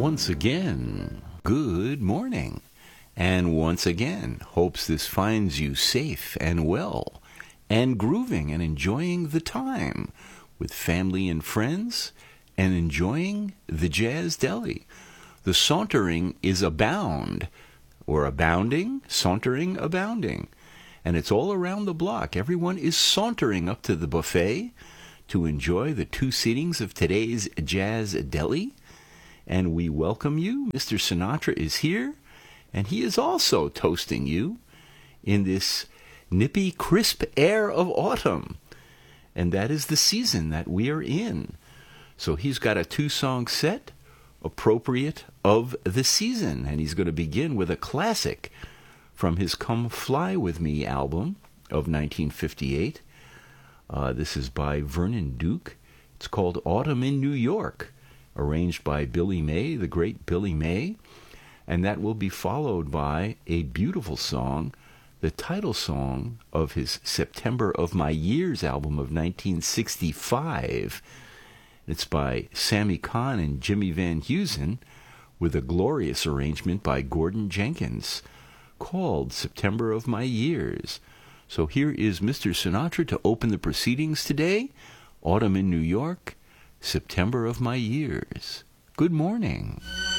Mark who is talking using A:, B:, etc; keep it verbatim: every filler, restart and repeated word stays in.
A: Once again, good morning. And once again, hopes this finds you safe and well, and grooving and enjoying the time with family and friends, and enjoying the Jazz Deli. The sauntering is abound, or abounding, sauntering, abounding. And it's all around the block. Everyone is sauntering up to the buffet to enjoy the two seatings of today's Jazz Deli. And we welcome you. Mister Sinatra is here, and he is also toasting you in this nippy, crisp air of autumn. And that is the season that we are in. So he's got a two-song set appropriate of the season, and he's going to begin with a classic from his Come Fly With Me album of nineteen fifty-eight. Uh, this is by Vernon Duke. It's called Autumn in New York, arranged by Billy May, the great Billy May. And that will be followed by a beautiful song, the title song of his September of My Years album of nineteen sixty-five. It's by Sammy Kahn and Jimmy Van Heusen, with a glorious arrangement by Gordon Jenkins, called September of My Years. So here is Mister Sinatra to open the proceedings today. Autumn in New York, September of My Years. Good morning.